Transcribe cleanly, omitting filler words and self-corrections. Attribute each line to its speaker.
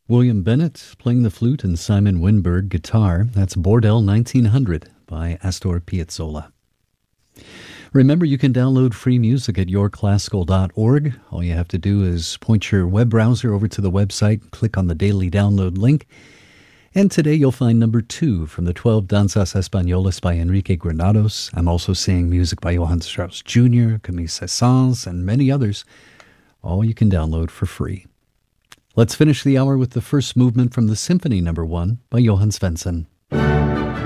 Speaker 1: William Bennett playing the flute and Simon Winberg guitar. That's Bordel 1900 by Astor Piazzolla. Remember, you can download free music at yourclassical.org. All you have to do is point your web browser over to the website, click on the daily download link, and today you'll find number 2 from the 12 Danzas Españolas by Enrique Granados. I'm also seeing music by Johann Strauss Jr., Camille Saint-Saëns, and many others. All you can download for free. Let's finish the hour with the first movement from the Symphony No. 1 by Johann Svensson.